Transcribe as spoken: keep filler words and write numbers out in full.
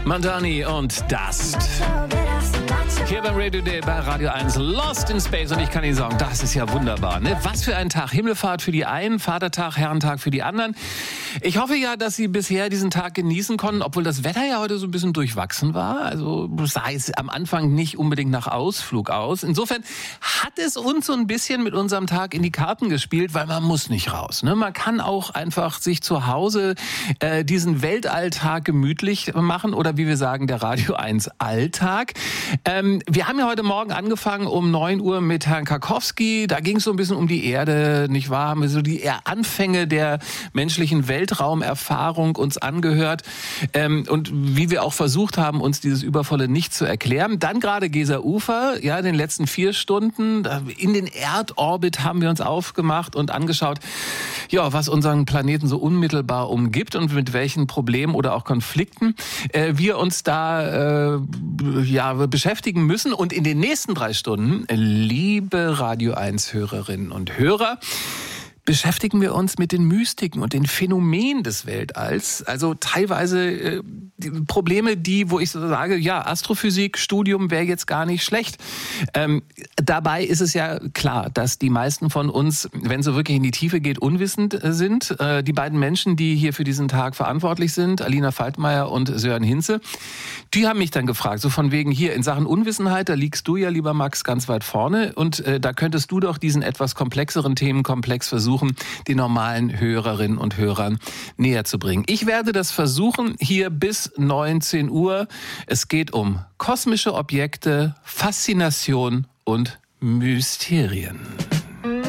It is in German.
Mandani und Dust. Hier beim Radio Day bei Radio eins, Lost in Space. Und ich kann Ihnen sagen, das ist ja wunderbar, ne? Was für ein Tag. Himmelfahrt für die einen, Vatertag, Herrentag für die anderen. Ich hoffe ja, dass Sie bisher diesen Tag genießen konnten, obwohl das Wetter ja heute so ein bisschen durchwachsen war. Also sah es am Anfang nicht unbedingt nach Ausflug aus. Insofern hat es uns so ein bisschen mit unserem Tag in die Karten gespielt, weil man muss nicht raus, ne? Man kann auch einfach sich zu Hause äh, diesen Weltalltag gemütlich machen oder wie wir sagen, der Radio eins Alltag. Ähm, wir haben ja heute Morgen angefangen um neun Uhr mit Herrn Karkowski. Da ging es so ein bisschen um die Erde, nicht wahr? Haben wir so die Anfänge der menschlichen Weltraumerfahrung uns angehört ähm, und wie wir auch versucht haben, uns dieses Übervolle nicht zu erklären. Dann gerade Gesa-Ufer, ja, in den letzten vier Stunden in den Erdorbit haben wir uns aufgemacht und angeschaut, ja, was unseren Planeten so unmittelbar umgibt und mit welchen Problemen oder auch Konflikten äh, wir uns da äh, ja, beschäftigen müssen. Und in den nächsten drei Stunden, liebe Radio eins Hörerinnen und Hörer, beschäftigen wir uns mit den Mystiken und den Phänomenen des Weltalls. Also teilweise äh, die Probleme, die, wo ich so sage, ja, Astrophysik, Studium wäre jetzt gar nicht schlecht. Ähm, dabei ist es ja klar, dass die meisten von uns, wenn es so wirklich in die Tiefe geht, unwissend sind. Äh, die beiden Menschen, die hier für diesen Tag verantwortlich sind, Alina Faltmeier und Sören Hinze, die haben mich dann gefragt, so von wegen hier in Sachen Unwissenheit, da liegst du ja, lieber Max, ganz weit vorne und äh, da könntest du doch diesen etwas komplexeren Themenkomplex versuchen, den normalen Hörerinnen und Hörern näher zu bringen. Ich werde das versuchen hier bis neunzehn Uhr. Es geht um kosmische Objekte, Faszination und Mysterien.